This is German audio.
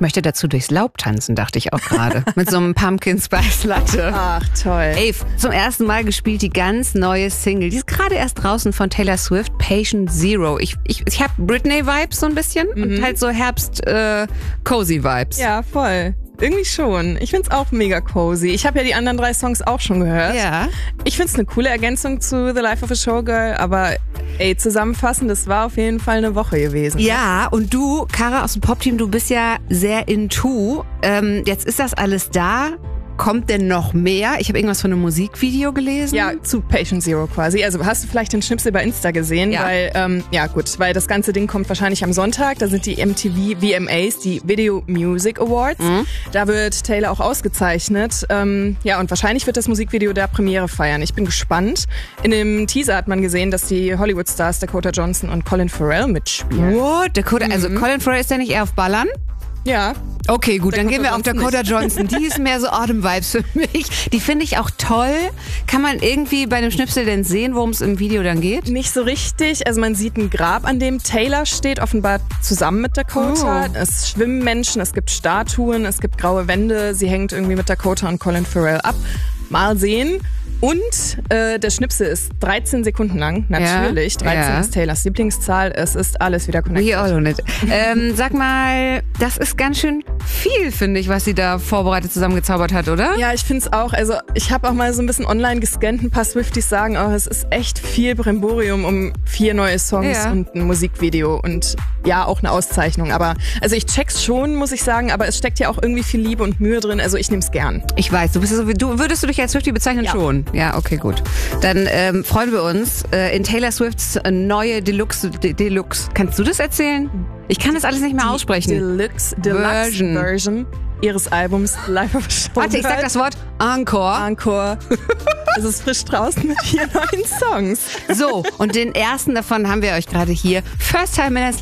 möchte dazu durchs Laub tanzen, dachte ich auch gerade. Mit so einem Pumpkin Spice Latte. Ach, toll. Ey, zum ersten Mal gespielt die ganz neue Single. Die ist gerade erst draußen von Taylor Swift, Patient Zero. Ich habe Britney-Vibes so ein bisschen und halt so Herbst-Cozy-Vibes. Ja, voll. Irgendwie schon. Ich find's auch mega cozy. Ich habe ja die anderen 3 Songs auch schon gehört. Ja. Ich find's eine coole Ergänzung zu The Life of a Showgirl, aber zusammenfassend, das war auf jeden Fall eine Woche gewesen. Ja, und du, Kara aus dem Pop-Team, du bist ja sehr into. Jetzt ist das alles da. Kommt denn noch mehr? Ich habe irgendwas von einem Musikvideo gelesen. Ja, zu Patient Zero quasi. Also hast du vielleicht den Schnipsel bei Insta gesehen? Ja. Weil das ganze Ding kommt wahrscheinlich am Sonntag. Da sind die MTV VMAs, die Video Music Awards. Da wird Taylor auch ausgezeichnet. Und wahrscheinlich wird das Musikvideo da Premiere feiern. Ich bin gespannt. In dem Teaser hat man gesehen, dass die Hollywood-Stars Dakota Johnson und Colin Farrell mitspielen. What? Also Colin Farrell ist ja nicht eher auf Ballern? Ja. Okay, gut, dann gehen wir auf Dakota nicht. Johnson. Die ist mehr so Autumn-Vibes für mich. Die finde ich auch toll. Kann man irgendwie bei dem Schnipsel denn sehen, worum es im Video dann geht? Nicht so richtig. Also man sieht ein Grab, an dem Taylor steht, offenbar zusammen mit Dakota. Oh. Es schwimmen Menschen, es gibt Statuen, es gibt graue Wände. Sie hängt irgendwie mit Dakota und Colin Farrell ab. Mal sehen. Und der Schnipsel ist 13 Sekunden lang, natürlich. 13 ist Taylors Lieblingszahl. Es ist alles wieder connected. We all on it. Sag mal, das ist ganz schön viel, finde ich, was sie da vorbereitet zusammengezaubert hat, oder? Ja, ich finde es auch. Also ich habe auch mal so ein bisschen online gescannt. Ein paar Swifties sagen auch, es ist echt viel Brimborium um 4 neue Songs und ein Musikvideo und ja, auch eine Auszeichnung. Aber also ich check's schon, muss ich sagen, aber es steckt ja auch irgendwie viel Liebe und Mühe drin. Also ich nehme es gern. Ich weiß, würdest du dich als Swiftie bezeichnen? Ja. Schon. Ja, okay, gut. Dann freuen wir uns in Taylor Swifts neue Deluxe. Kannst du das erzählen? Ich kann das alles nicht mehr aussprechen. Deluxe Version ihres Albums Life of a Showgirl. Warte, ich sag das Wort Encore. Encore. Es ist frisch draußen mit 4 neuen Songs. So, und den ersten davon haben wir euch gerade hier. First Time in